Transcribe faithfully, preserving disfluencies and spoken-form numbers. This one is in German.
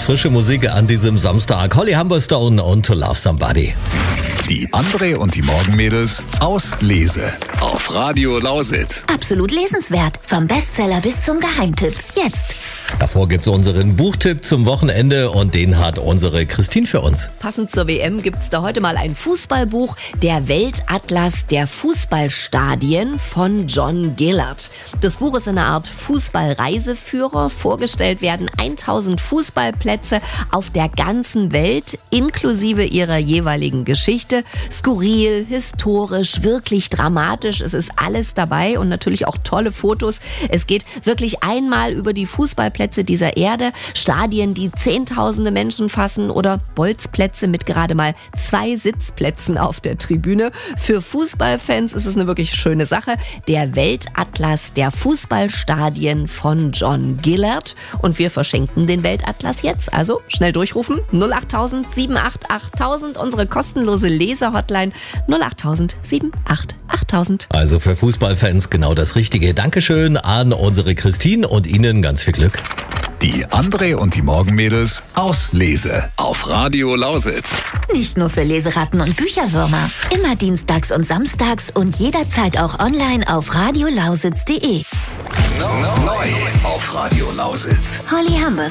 frische Musik an diesem Samstag. Holly Humberstone und To Love Somebody. Die André und die Morgenmädels aus Lese auf Radio Lausitz. Absolut lesenswert. Vom Bestseller bis zum Geheimtipp. Jetzt. Davor gibt's unseren Buchtipp zum Wochenende und den hat unsere Christine für uns. Passend zur W M gibt's da heute mal ein Fußballbuch, der Weltatlas der Fußballstadien von John Gillard. Das Buch ist eine Art Fußballreiseführer. Vorgestellt werden tausend Fußballplätze auf der ganzen Welt, inklusive ihrer jeweiligen Geschichte. Skurril, historisch, wirklich dramatisch. Es ist alles dabei und natürlich auch tolle Fotos. Es geht wirklich einmal über die Fußballplätze dieser Erde, Stadien, die zehntausende Menschen fassen oder Bolzplätze mit gerade mal zwei Sitzplätzen auf der Tribüne. Für Fußballfans ist es eine wirklich schöne Sache. Der Weltatlas der Fußballstadien von John Gillard. Und wir verschenken den Weltatlas jetzt. Also schnell durchrufen. null acht tausend sieben acht acht tausend. Unsere kostenlose Leser-Hotline null acht tausend sieben acht acht tausend. Also für Fußballfans genau das Richtige. Dankeschön an unsere Christine und Ihnen ganz viel Glück. Die André und die Morgenmädels aus Lese auf Radio Lausitz. Nicht nur für Leseratten und Bücherwürmer. Immer dienstags und samstags und jederzeit auch online auf radiolausitz punkt de. Neu auf Radio Lausitz. Holly Humberstone.